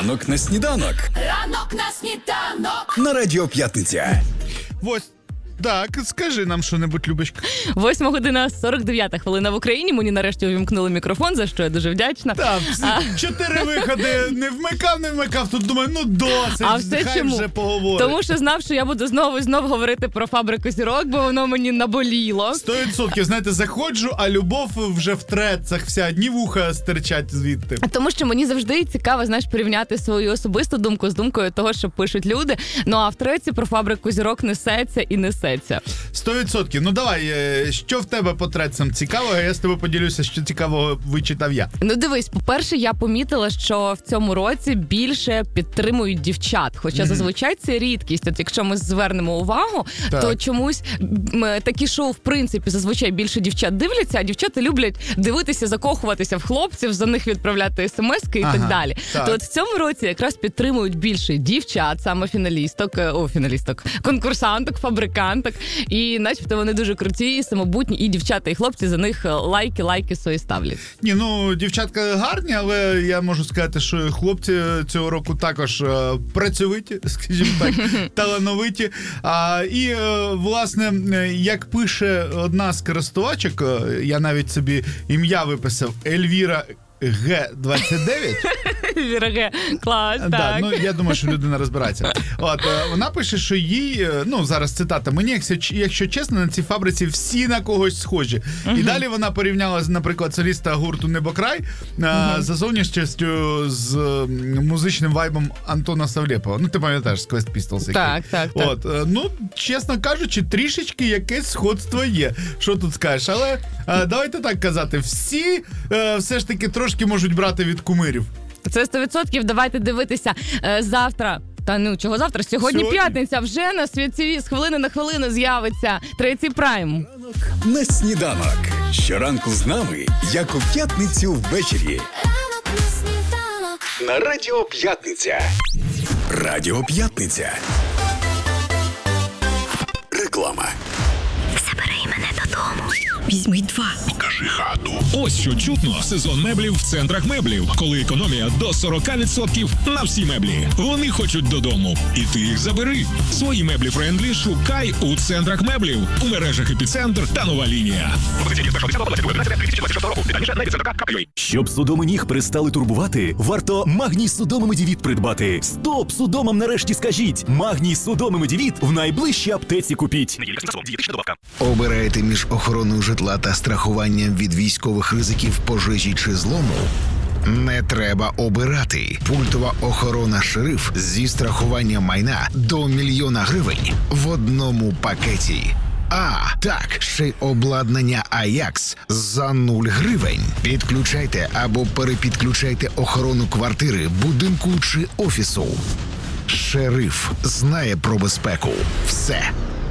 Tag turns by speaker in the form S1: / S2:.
S1: Ранок на сніданок.
S2: Ранок на сніданок.
S1: На Радіо П'ятниця.
S3: Ось. Так, скажи нам що-небудь, Любочка.
S4: 8 година 49 хвилина в Україні. Мені нарешті увімкнули мікрофон, за що я дуже вдячна.
S3: Так, 4 виходи, не вмикав. Тут думаю, ну досить,
S4: А все
S3: хай
S4: чому?
S3: вже поговорить.
S4: Тому що знав, що я буду знову і знову говорити про фабрику зірок, бо воно мені наболіло.
S3: 100%, знаєте, заходжу, а любов вже в трецах вся, одні вуха стирчать звідти.
S4: Тому що мені завжди цікаво, знаєш, порівняти свою особисту думку з думкою того, що пишуть люди. Ну а в треці про фабрику зірок несеться і несеться.
S3: 100%. Ну давай, що в тебе по трецям цікавого? Я з тобою поділюся, що цікавого вичитав я.
S4: Ну дивись, по-перше, я помітила, що в цьому році більше підтримують дівчат. Хоча зазвичай це рідкість. От якщо ми звернемо увагу, то чомусь такі шоу, в принципі, зазвичай більше дівчат дивляться, а дівчата люблять дивитися, закохуватися в хлопців, за них відправляти смски і так далі.
S3: Так.
S4: То от в цьому році якраз підтримують більше дівчат, саме фіналісток, конкурсанток, фабриканток. І начебто вони дуже круті, і самобутні, і дівчата, і хлопці за них лайки свої ставлять.
S3: Ні, ну, дівчатка гарні, але я можу сказати, що хлопці цього року також працьовиті, скажімо так, талановиті. Власне, як пише одна з користувачок, я навіть собі ім'я виписав, Ельвіра Г29.
S4: Віраге, клас,
S3: Да,
S4: так.
S3: ну я думаю, що людина розбирається. От, вона пише, що їй, ну зараз цитата, мені, якщо чесно, на цій фабриці всі на когось схожі. І далі вона порівняла, наприклад, соліста гурту «Небокрай» за зовнішністю з музичним вайбом Антона Савлєпова. Ну, ти пам'ятаєш, з Quest Pistols.
S4: Так.
S3: От, ну, чесно кажучи, трішечки якесь сходство є. Що тут скажеш? Але давайте так казати, всі все ж таки трошки можуть брати від кумирів.
S4: Це 100%. Давайте дивитися завтра. Та ну, чого завтра? Сьогодні п'ятниця. Вже на світі з хвилини на хвилину з'явиться третій прайм.
S1: Ранок на сніданок. Щоранку з нами, як у п'ятницю ввечері.
S2: Ранок на сніданок.
S1: На Радіо П'ятниця. Радіо П'ятниця. Реклама.
S5: Забери мене додому. Візьми 2.
S6: Покажи хату. Ось що чутно. Сезон меблів в центрах меблів. Коли економія до 40% на всі меблі. Вони хочуть додому. І ти їх забери. Свої меблі френдлі шукай у центрах меблів. У мережах «Епіцентр» та «Нова лінія».
S7: Щоб судоми ніг перестали турбувати, варто Магній Судоми Медівіт придбати. Стоп! Судомам нарешті скажіть! Магній Судоми Медівіт в найближчій аптеці купіть.
S8: Обираєте між охороною житла та страхуванням від військових ризиків пожежі чи злому? Не треба обирати. Пультова охорона «Шериф» зі страхуванням майна до 1 мільйона гривень в одному пакеті. Так, ще й обладнання «Аякс» за 0 гривень. Підключайте або перепідключайте охорону квартири, будинку чи офісу. «Шериф» знає про безпеку. Все.